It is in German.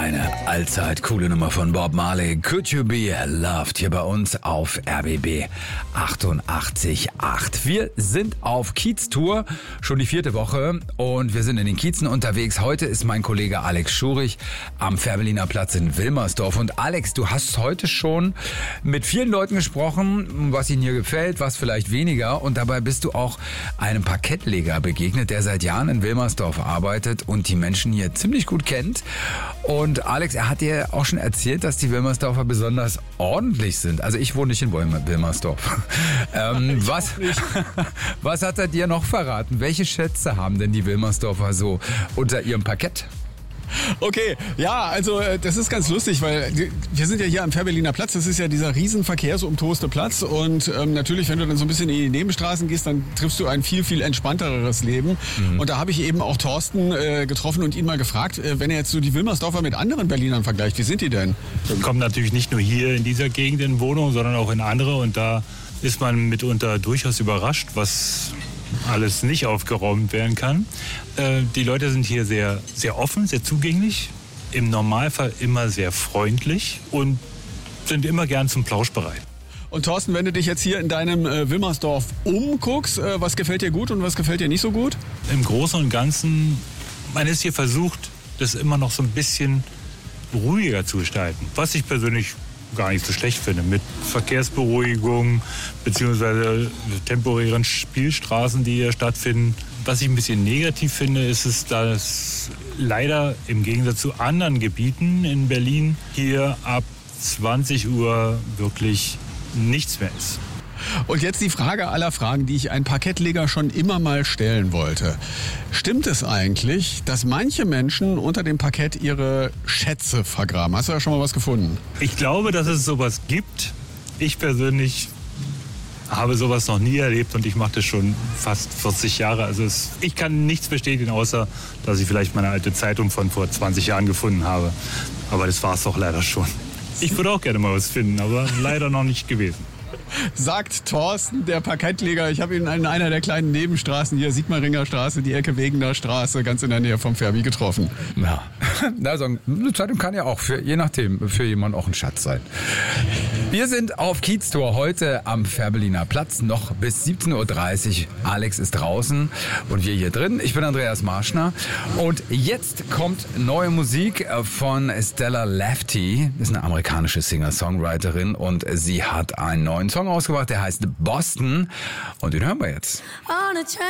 Eine allzeit coole Nummer von Bob Marley. Could You Be Loved hier bei uns auf RBB 88.8. Wir sind auf Kiez-Tour, schon die 4. Woche und wir sind in den Kiezen unterwegs. Heute ist mein Kollege Alex Schurich am Fährberliner Platz in Wilmersdorf. Und Alex, du hast heute schon mit vielen Leuten gesprochen, was ihnen hier gefällt, was vielleicht weniger. Und dabei bist du auch einem Parkettleger begegnet, der seit Jahren in Wilmersdorf arbeitet und die Menschen hier ziemlich gut kennt. Und Alex, er hat dir auch schon erzählt, dass die Wilmersdorfer besonders ordentlich sind. Also ich wohne nicht in Wilmersdorf. Was hat er dir noch verraten? Welche Schätze haben denn die Wilmersdorfer so unter ihrem Parkett? Okay, ja, also das ist ganz lustig, weil wir sind ja hier am Fährberliner Platz. Das ist ja dieser riesen verkehrsumtoste Platz und natürlich, wenn du dann so ein bisschen in die Nebenstraßen gehst, dann triffst du ein viel, viel entspannteres Leben. Und da habe ich eben auch Thorsten getroffen und ihn mal gefragt, wenn er jetzt so die Wilmersdorfer mit anderen Berlinern vergleicht, wie sind die denn? Kommt natürlich nicht nur hier in dieser Gegend in Wohnungen, sondern auch in andere und da ist man mitunter durchaus überrascht, was alles nicht aufgeräumt werden kann. Die Leute sind hier sehr, sehr offen, sehr zugänglich, im Normalfall immer sehr freundlich und sind immer gern zum Plausch bereit. Und Thorsten, wenn du dich jetzt hier in deinem Wilmersdorf umguckst, was gefällt dir gut und was gefällt dir nicht so gut? Im Großen und Ganzen, man ist hier versucht, das immer noch so ein bisschen ruhiger zu gestalten, was ich persönlich gar nicht so schlecht finde, mit Verkehrsberuhigung bzw. temporären Spielstraßen, die hier stattfinden. Was ich ein bisschen negativ finde, ist es, dass leider im Gegensatz zu anderen Gebieten in Berlin hier ab 20 Uhr wirklich nichts mehr ist. Und jetzt die Frage aller Fragen, die ich einem Parkettleger schon immer mal stellen wollte. Stimmt es eigentlich, dass manche Menschen unter dem Parkett ihre Schätze vergraben? Hast du da schon mal was gefunden? Ich glaube, dass es sowas gibt. Ich persönlich habe sowas noch nie erlebt und ich mache das schon fast 40 Jahre. Also ich kann nichts bestätigen, außer dass ich vielleicht meine alte Zeitung von vor 20 Jahren gefunden habe. Aber das war es doch leider schon. Ich würde auch gerne mal was finden, aber leider noch nicht gewesen. Sagt Thorsten, der Parkettleger. Ich habe ihn in einer der kleinen Nebenstraßen hier, Sigmaringer Straße, die Ecke Wegener Straße, ganz in der Nähe vom Färbi getroffen. Ja, also eine Zeitung kann ja auch, je nachdem, für jemanden auch ein Schatz sein. Wir sind auf Kiez-Tour heute am Fährberliner Platz, noch bis 17.30 Uhr. Alex ist draußen und wir hier drin. Ich bin Andreas Marschner und jetzt kommt neue Musik von Stella Lefty. Das ist eine amerikanische Singer-Songwriterin und sie hat einen neuen Song ausgebracht, der heißt Boston und den hören wir jetzt.